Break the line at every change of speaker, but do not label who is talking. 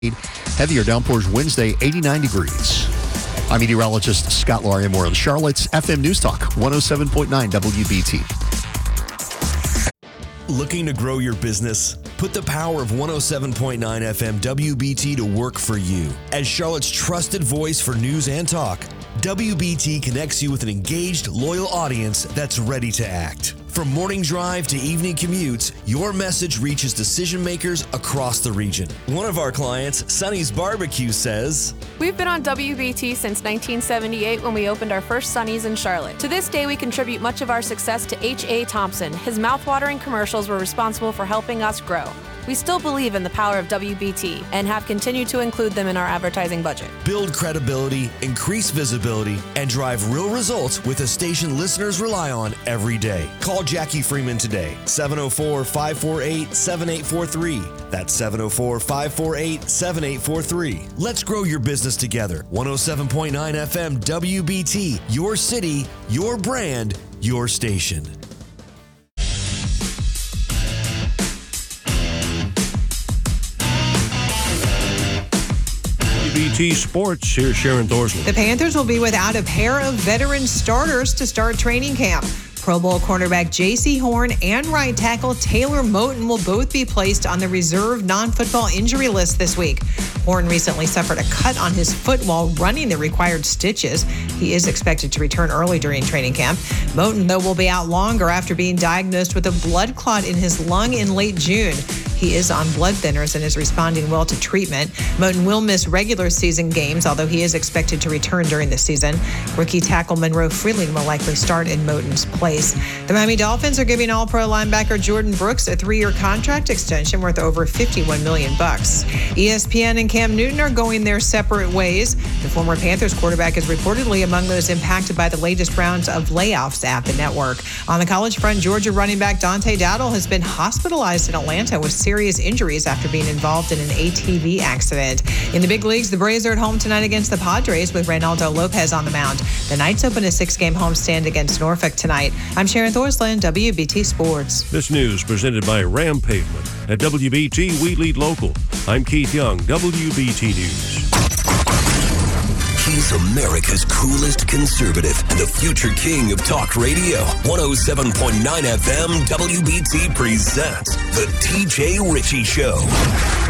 Heavier downpours Wednesday, 89 degrees. I'm meteorologist Scott Laria-Moore on Charlotte's FM News Talk, 107.9 WBT.
Looking to grow your business? Put the power of 107.9 FM WBT to work for you. As Charlotte's trusted voice for news and talk, WBT connects you with an engaged, loyal audience that's ready to act. From morning drive to evening commutes, your message reaches decision makers across the region. One of our clients, Sonny's Barbecue, says,
"We've been on WBT since 1978 when we opened our first Sonny's in Charlotte. To this day, we contribute much of our success to H.A. Thompson. His mouth-watering commercials were responsible for helping us grow. We still believe in the power of WBT and have continued to include them in our advertising budget."
Build credibility, increase visibility, and drive real results with a station listeners rely on every day. Call Jackie Freeman today, 704-548-7843. That's 704-548-7843. Let's grow your business together. 107.9 FM WBT, your city, your brand, your station.
WBT Sports, here's Sharon Thorsley.
The Panthers will be without a pair of veteran starters to start training camp. Pro Bowl cornerback J.C. Horn and right tackle Taylor Moton will both be placed on the reserve non-football injury list this week. Horn recently suffered a cut on his foot while running the required stitches. He is expected to return early during training camp. Moton, though, will be out longer after being diagnosed with a blood clot in his lung in late June. He is on blood thinners and is responding well to treatment. Moton will miss regular season games, although he is expected to return during the season. Rookie tackle Monroe Freeling will likely start in Moton's place. The Miami Dolphins are giving All-Pro linebacker Jordan Brooks a 3-year contract extension worth over $51 million. ESPN and Cam Newton are going their separate ways. The former Panthers quarterback is reportedly among those impacted by the latest rounds of layoffs at the network. On the college front, Georgia running back Dante Dowdle has been hospitalized in Atlanta with serious injuries after being involved in an ATV accident. In the big leagues, the Braves are at home tonight against the Padres with Reynaldo Lopez on the mound. The Knights open a 6-game homestand against Norfolk tonight. I'm Sharon Thorsland, WBT Sports.
This news presented by Ram Pavement. At WBT, we lead local. I'm Keith Young, WBT News.
He's America's coolest conservative and the future king of talk radio. 107.9 FM WBT presents The TJ Ritchie Show.